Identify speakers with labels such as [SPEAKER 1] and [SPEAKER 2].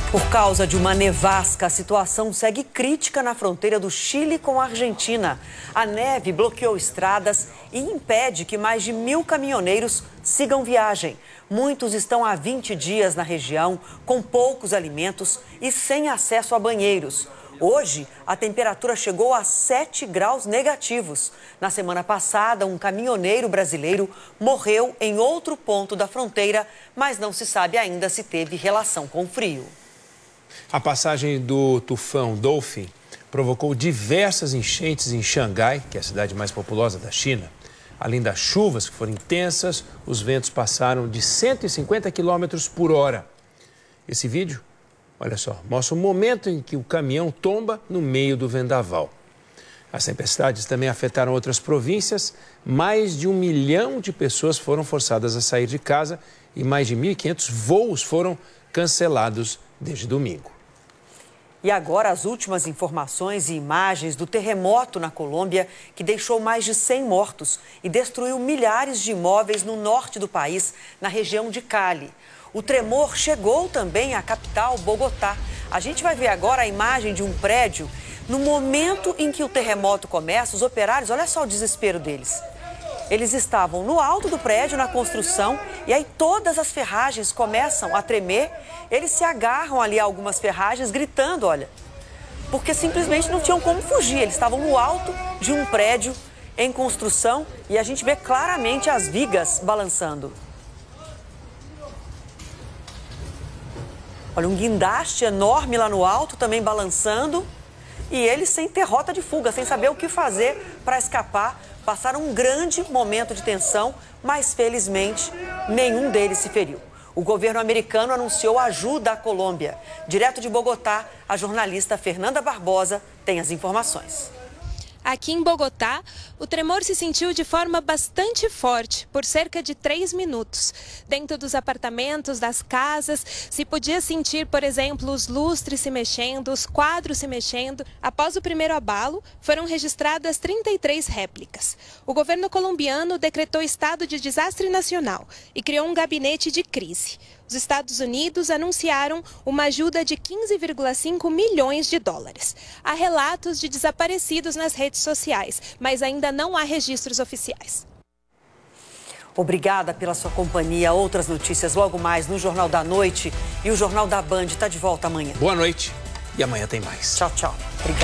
[SPEAKER 1] Por causa de uma nevasca, a situação segue crítica na fronteira do Chile com a Argentina. A neve bloqueou estradas e impede que mais de 1.000 caminhoneiros sigam viagem. Muitos estão há 20 dias na região, com poucos alimentos e sem acesso a banheiros. Hoje, a temperatura chegou a 7 graus negativos. Na semana passada, um caminhoneiro brasileiro morreu em outro ponto da fronteira, mas não se sabe ainda se teve relação com o frio.
[SPEAKER 2] A passagem do tufão Dolphin provocou diversas enchentes em Xangai, que é a cidade mais populosa da China. Além das chuvas que foram intensas, os ventos passaram de 150 km por hora. Esse vídeo, olha só, mostra o momento em que o caminhão tomba no meio do vendaval. As tempestades também afetaram outras províncias. Mais de 1 milhão de pessoas foram forçadas a sair de casa e mais de 1.500 voos foram cancelados desde domingo.
[SPEAKER 1] E agora as últimas informações e imagens do terremoto na Colômbia, que deixou mais de 100 mortos e destruiu milhares de imóveis no norte do país, na região de Cali. O tremor chegou também à capital, Bogotá. A gente vai ver agora a imagem de um prédio. No momento em que o terremoto começa, os operários, olha só o desespero deles. Eles estavam no alto do prédio, na construção, e aí todas as ferragens começam a tremer. Eles se agarram ali a algumas ferragens, gritando, olha, porque simplesmente não tinham como fugir. Eles estavam no alto de um prédio em construção e a gente vê claramente as vigas balançando. Olha, um guindaste enorme lá no alto, também balançando, e eles sem ter rota de fuga, sem saber o que fazer para escapar. Passaram um grande momento de tensão, mas felizmente nenhum deles se feriu. O governo americano anunciou ajuda à Colômbia. Direto de Bogotá, a jornalista Fernanda Barbosa tem as informações.
[SPEAKER 3] Aqui em Bogotá, o tremor se sentiu de forma bastante forte, por cerca de 3 minutos. Dentro dos apartamentos, das casas, se podia sentir, por exemplo, os lustres se mexendo, os quadros se mexendo. Após o primeiro abalo, foram registradas 33 réplicas. O governo colombiano decretou estado de desastre nacional e criou um gabinete de crise. Os Estados Unidos anunciaram uma ajuda de 15,5 milhões de dólares. Há relatos de desaparecidos nas redes sociais, mas ainda não há registros oficiais.
[SPEAKER 1] Obrigada pela sua companhia. Outras notícias logo mais no Jornal da Noite. E o Jornal da Band está de volta amanhã.
[SPEAKER 2] Boa noite e amanhã tem mais.
[SPEAKER 1] Tchau, tchau. Obrigada.